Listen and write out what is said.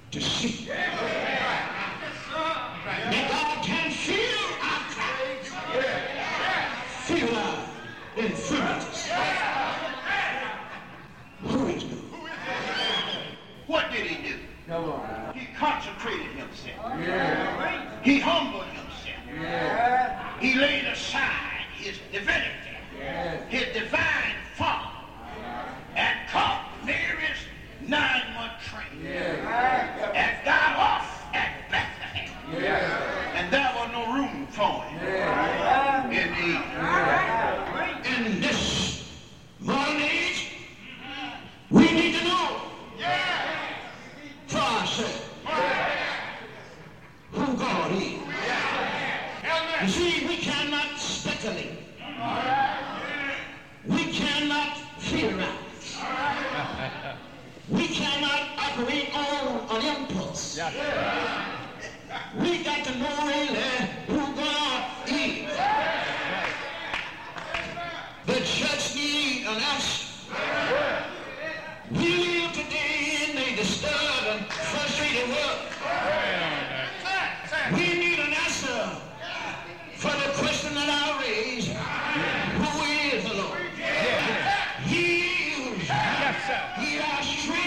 to see. That God can feel our cries, feel our infirmities. Who is God? What did he do? Come on. He consecrated himself. Yeah. He humbled himself. Yeah. He laid aside his divinity, Yeah. his divine form, and caught Mary's 9-month train Yeah. and got off at Bethlehem. Yeah. And there was no room for him Yeah. in the In this modern age, we need to know for ourselves who God is. You see, we cannot speculate. We cannot theorize. We cannot operate on an impulse. We got to know really who God is. The church needs an answer. We live today in a disturbed and frustrated world. We need an answer for the question that I raised. Who is the Lord? He is. He our strength.